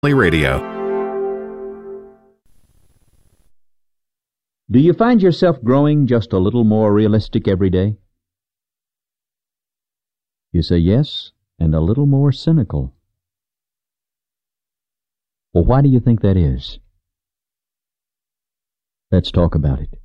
Radio. Do you find yourself growing just a little more realistic every day? You say yes, and a little more cynical. Well, why do you think that is? Let's talk about it.